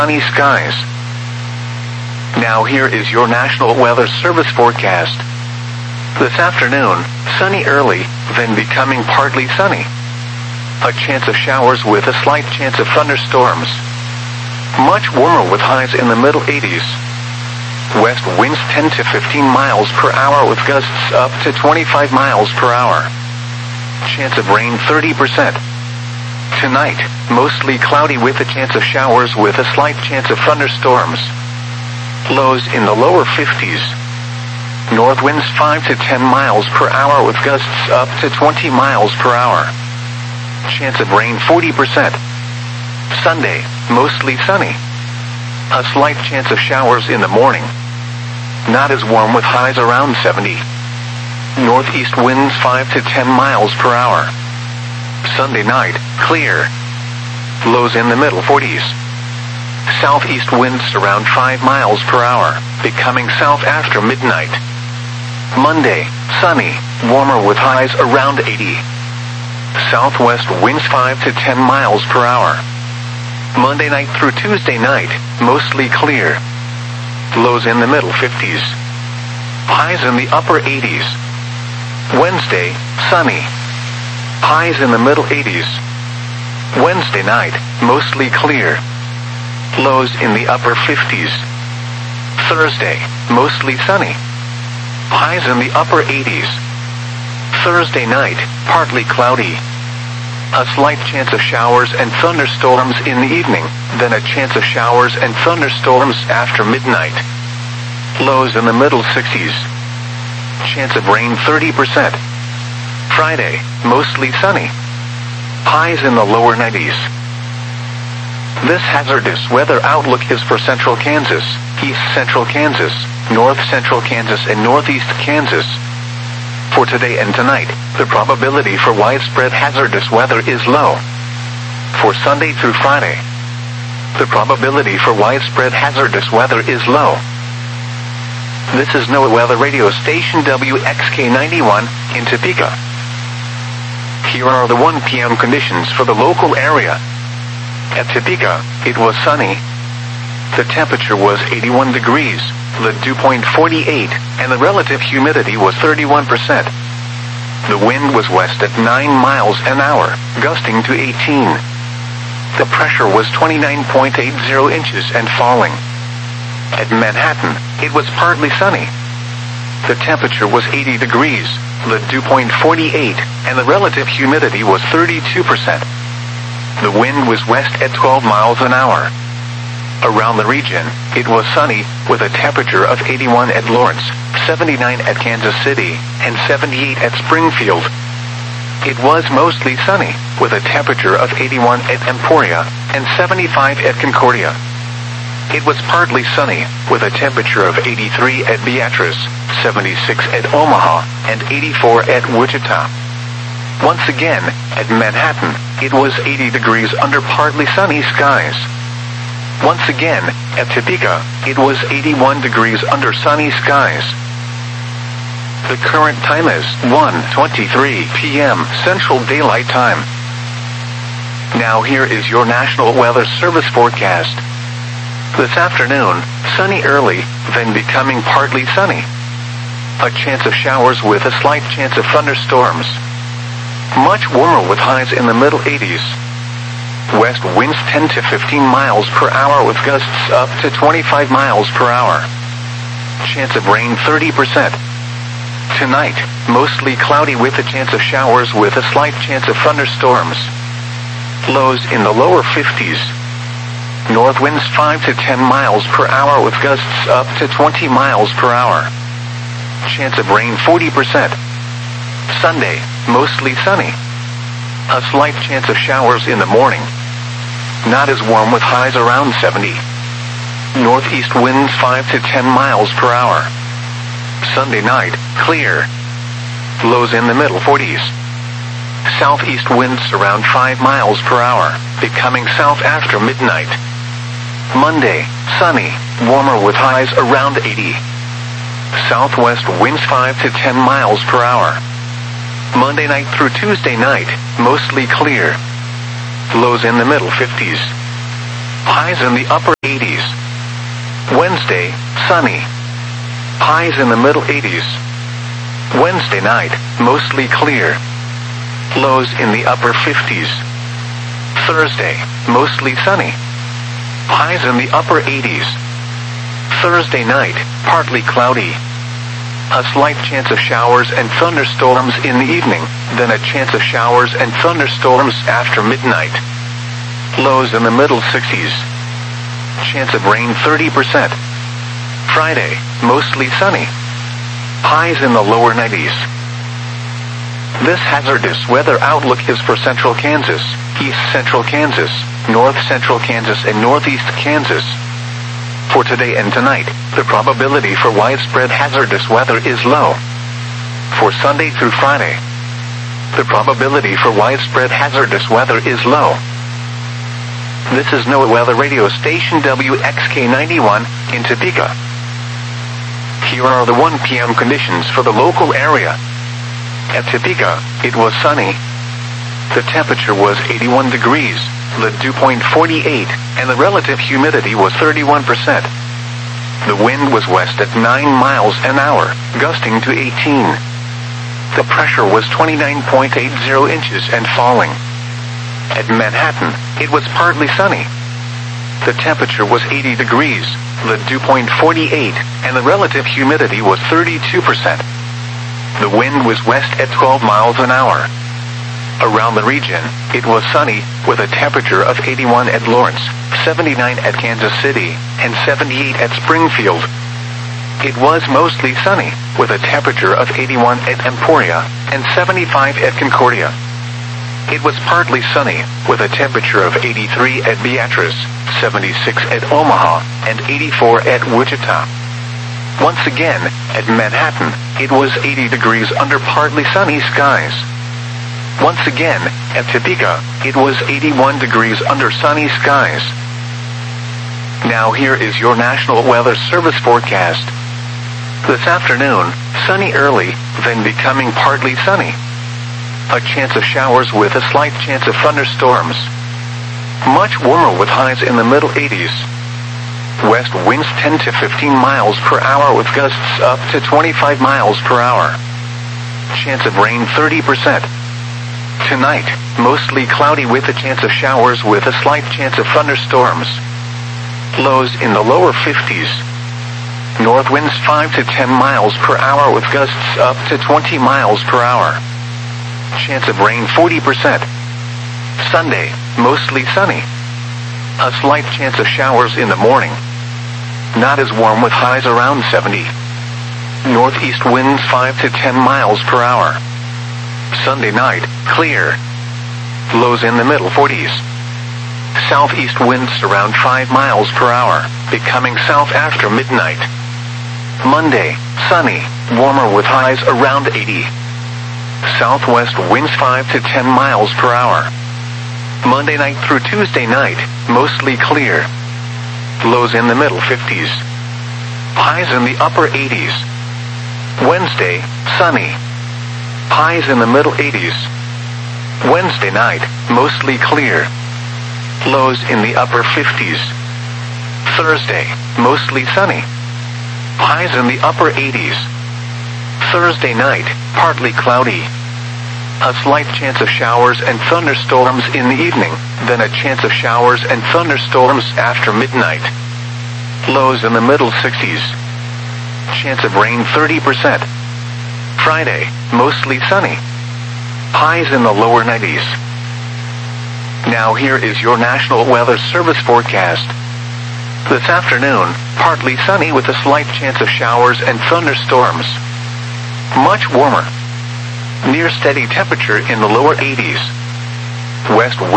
sunny skies. Now here is your National Weather Service forecast. This afternoon, sunny early, then becoming partly sunny. A chance of showers with a slight chance of thunderstorms. Much warmer with highs in the middle 80s. West winds 10 to 15 miles per hour with gusts up to 25 miles per hour. Chance of rain 30%. Tonight, mostly cloudy with a chance of showers with a slight chance of thunderstorms. Lows in the lower 50s. North winds 5 to 10 miles per hour with gusts up to 20 miles per hour. Chance of rain 40%. Sunday, mostly sunny. A slight chance of showers in the morning. Not as warm with highs around 70. Northeast winds 5 to 10 miles per hour. Sunday night, clear. Lows in the middle 40s. Southeast winds around 5 miles per hour, becoming south after midnight. Monday, sunny, warmer with highs around 80. Southwest winds 5 to 10 miles per hour. Monday night through Tuesday night, mostly clear. Lows in the middle 50s. Highs in the upper 80s. Wednesday, sunny. Highs in the middle 80s. Wednesday night, mostly clear. Lows in the upper 50s. Thursday, mostly sunny. Highs in the upper 80s. Thursday night, partly cloudy. A slight chance of showers and thunderstorms in the evening, then a chance of showers and thunderstorms after midnight. Lows in the middle 60s. Chance of rain 30%. Friday, mostly sunny. Highs in the lower 90s. This hazardous weather outlook is for central Kansas, east central Kansas, north central Kansas, and northeast Kansas. For today and tonight, the probability for widespread hazardous weather is low. For Sunday through Friday, the probability for widespread hazardous weather is low. This is NOAA Weather Radio Station WXK91 in Topeka. Here are the 1 p.m. conditions for the local area. At Topeka, it was sunny. The temperature was 81 degrees, the dew point 48, and the relative humidity was 31%. The wind was west at 9 miles an hour, gusting to 18. The pressure was 29.80 inches and falling. At Manhattan, it was partly sunny. The temperature was 80 degrees, the dew point 48, and the relative humidity was 32%. The wind was west at 12 miles an hour. Around the region, it was sunny, with a temperature of 81 at Lawrence, 79 at Kansas City, and 78 at Springfield. It was mostly sunny, with a temperature of 81 at Emporia, and 75 at Concordia. It was partly sunny, with a temperature of 83 at Beatrice, 76 at Omaha, and 84 at Wichita. Once again, at Manhattan, it was 80 degrees under partly sunny skies. Once again, at Topeka, it was 81 degrees under sunny skies. The current time is 1:23 p.m. Central Daylight Time. Now here is your National Weather Service forecast. This afternoon, sunny early, then becoming partly sunny. A chance of showers with a slight chance of thunderstorms. Much warmer with highs in the middle 80s. West winds 10 to 15 miles per hour with gusts up to 25 miles per hour. Chance of rain 30%. Tonight, mostly cloudy with a chance of showers with a slight chance of thunderstorms. Lows in the lower 50s. North winds 5 to 10 miles per hour with gusts up to 20 miles per hour. Chance of rain 40%. Sunday, mostly sunny. A slight chance of showers in the morning. Not as warm with highs around 70. Northeast winds 5 to 10 miles per hour. Sunday night, clear. Lows in the middle 40s. Southeast winds around 5 miles per hour, becoming south after midnight. Monday, sunny, warmer with highs around 80. Southwest winds 5 to 10 miles per hour. Monday night through Tuesday night, mostly clear. Lows in the middle 50s. Highs in the upper 80s. Tuesday, sunny. Highs in the middle 80s. Wednesday night, mostly clear. Lows in the upper 50s. Thursday, mostly sunny. Highs in the upper 80s. Thursday night, partly cloudy. A slight chance of showers and thunderstorms in the evening, then a chance of showers and thunderstorms after midnight. Lows in the middle 60s. Chance of rain 30%. Friday, mostly sunny. Highs in the lower 90s. This hazardous weather outlook is for central Kansas, east central Kansas, north central Kansas, and northeast Kansas. For today and tonight, the probability for widespread hazardous weather is low. For Sunday through Friday, the probability for widespread hazardous weather is low. This is NOAA Weather Radio Station WXK91 in Topeka. Here are the 1 p.m. conditions for the local area. At Topeka, it was sunny. The temperature was 81 degrees, the dew point 48, and the relative humidity was 31%. The wind was west at 9 miles an hour, gusting to 18. The pressure was 29.80 inches and falling. At Manhattan, it was partly sunny. The temperature was 80 degrees, the dew point 48, and the relative humidity was 32%. The wind was west at 12 miles an hour. Around the region, it was sunny, with a temperature of 81 at Lawrence, 79 at Kansas City, and 78 at Springfield. It was mostly sunny, with a temperature of 81 at Emporia, and 75 at Concordia. It was partly sunny, with a temperature of 83 at Beatrice, 76 at Omaha, and 84 at Wichita. Once again, at Manhattan, it was 80 degrees under partly sunny skies. Once again, at Topeka, it was 81 degrees under sunny skies. Now here is your National Weather Service forecast. This afternoon, sunny early, then becoming partly sunny. A chance of showers with a slight chance of thunderstorms. Much warmer with highs in the middle 80s. West winds 10 to 15 miles per hour with gusts up to 25 miles per hour. Chance of rain 30%. Tonight, mostly cloudy with a chance of showers with a slight chance of thunderstorms. Lows in the lower 50s. North winds 5 to 10 miles per hour with gusts up to 20 miles per hour. Chance of rain 40%. Sunday, mostly sunny. A slight chance of showers in the morning. Not as warm with highs around 70. Northeast winds 5 to 10 miles per hour. Sunday night, clear. Lows in the middle 40s. Southeast winds around 5 miles per hour, becoming south after midnight. Monday, sunny, warmer with highs around 80. Southwest winds 5 to 10 miles per hour. Monday night through Tuesday night, mostly clear. Lows in the middle 50s. Highs in the upper 80s. Wednesday, sunny. Highs in the middle 80s. Wednesday night, mostly clear. Lows in the upper 50s. Thursday, mostly sunny. Highs in the upper 80s. Thursday night, partly cloudy. A slight chance of showers and thunderstorms in the evening, then a chance of showers and thunderstorms after midnight. Lows in the middle 60s. Chance of rain 30%. Friday, mostly sunny. Highs in the lower 90s. Now here is your National Weather Service forecast. This afternoon, partly sunny with a slight chance of showers and thunderstorms. Much warmer. Near steady temperature in the lower 80s. West